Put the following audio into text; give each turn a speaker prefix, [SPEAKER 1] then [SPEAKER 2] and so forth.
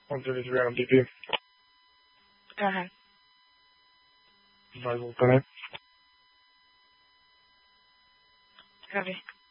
[SPEAKER 1] Ontem eles vieram pipi.
[SPEAKER 2] Aham.
[SPEAKER 1] Vai voltar, né?
[SPEAKER 2] Já vi.